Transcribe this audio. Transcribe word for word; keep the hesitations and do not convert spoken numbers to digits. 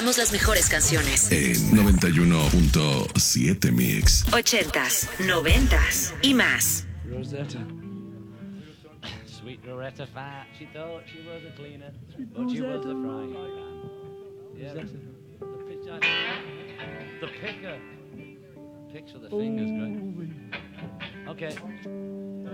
tocamos las mejores canciones. En noventa y uno punto siete Mix. Ochentas, noventas y más. Rosetta. Sweet Rosetta fat. She thought she was a cleaner, but she was a frying pan. Yeah, the, the, pitch, the picker. Picks with the fingers, great. Okay.